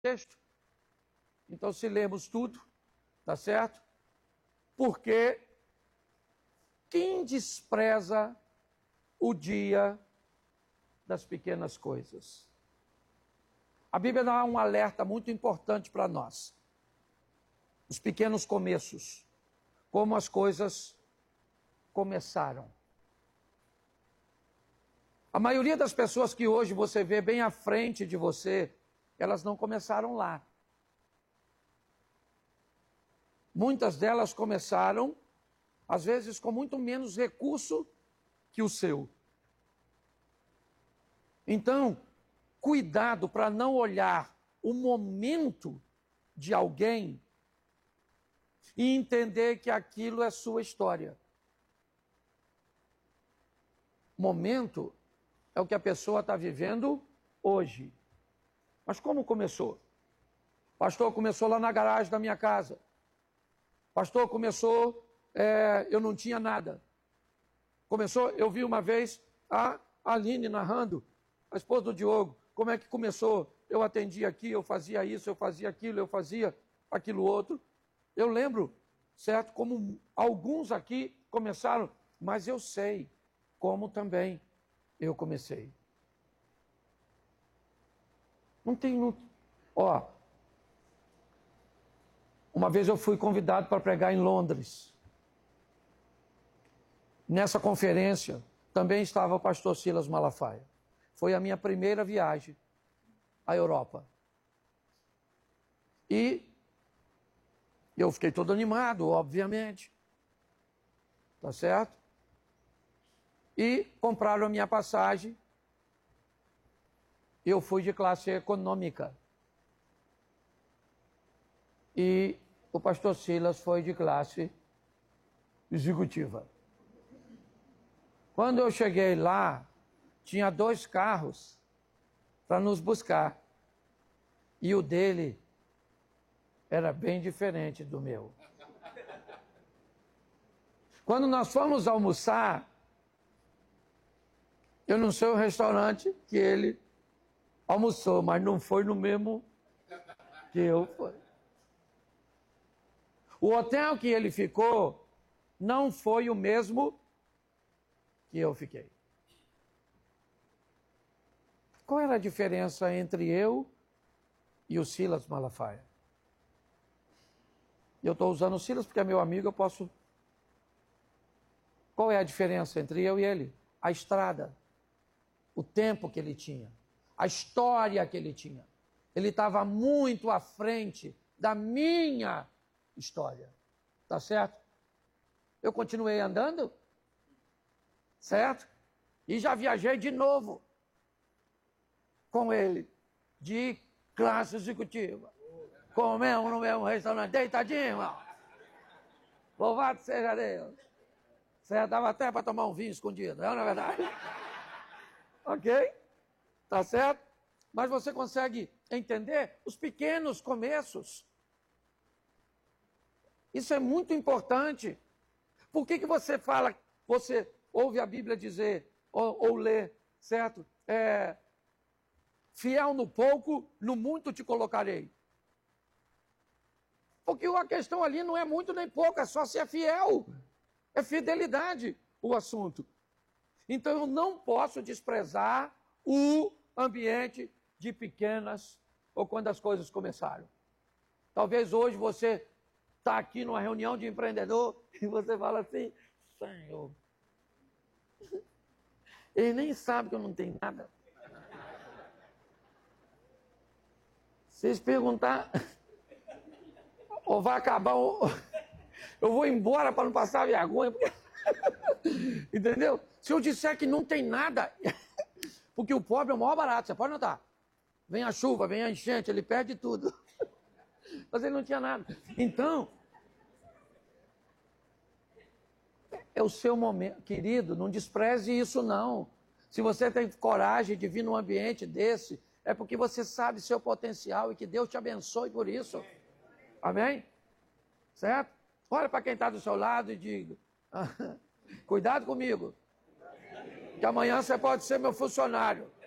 texto. Então, se lemos tudo, tá certo? Porque quem despreza o dia das pequenas coisas? A Bíblia dá um alerta muito importante para nós. Os pequenos começos, como as coisas começaram. A maioria das pessoas que hoje você vê bem à frente de você, elas não começaram lá. Muitas delas começaram, às vezes, com muito menos recurso que o seu. Então, cuidado para não olhar o momento de alguém e entender que aquilo é sua história. Momento é o que a pessoa está vivendo hoje. Mas como começou? Pastor, começou lá na garagem da minha casa. Pastor, começou, eu não tinha nada. Começou, eu vi uma vez a Aline narrando, a esposa do Diogo, como é que começou. Eu atendia aqui, eu fazia isso, eu fazia aquilo, eu fazia aquilo outro. Eu lembro, certo, como alguns aqui começaram, mas eu sei como também eu comecei. Não tem... Ó, uma vez eu fui convidado para pregar em Londres. Nessa conferência também estava o pastor Silas Malafaia. Foi a minha primeira viagem à Europa. E eu fiquei todo animado, obviamente. Tá certo? E compraram a minha passagem. Eu fui de classe econômica. E o pastor Silas foi de classe executiva. Quando eu cheguei lá, tinha 2 carros para nos buscar. E o dele era bem diferente do meu. Quando nós fomos almoçar, eu não sei o restaurante que ele almoçou, mas não foi no mesmo que eu fui. O hotel que ele ficou não foi o mesmo que eu fiquei. Qual era a diferença entre eu e o Silas Malafaia? Eu estou usando o Silas porque é meu amigo, eu posso... Qual é a diferença entre eu e ele? A estrada, o tempo que ele tinha, a história que ele tinha. Ele estava muito à frente da minha história. Tá certo? Eu continuei andando, certo? E já viajei de novo com ele, de classe executiva. Comemos no mesmo restaurante, deitadinho, irmão. Louvado seja Deus. Você dava até para tomar um vinho escondido, não é verdade? Ok? Tá certo? Mas você consegue entender os pequenos começos. Isso é muito importante. Por que você fala, você ouve a Bíblia dizer, ou lê, certo? Fiel no pouco, no muito te colocarei. Porque a questão ali não é muito nem pouco, é só ser fiel. É fidelidade o assunto. Então eu não posso desprezar o ambiente de pequenas ou quando as coisas começaram. Talvez hoje você está aqui numa reunião de empreendedor e você fala assim, Senhor, ele nem sabe que eu não tenho nada. Vocês perguntar, ou vai acabar, eu vou embora para não passar vergonha. Entendeu? Se eu disser que não tem nada, porque o pobre é o maior barato, você pode notar. Vem a chuva, vem a enchente, ele perde tudo. Mas ele não tinha nada. Então, é o seu momento. Querido, não despreze isso não. Se você tem coragem de vir num ambiente desse, é porque você sabe seu potencial e que Deus te abençoe por isso. Amém? Certo? Olha para quem está do seu lado e diga, cuidado comigo, que amanhã você pode ser meu funcionário.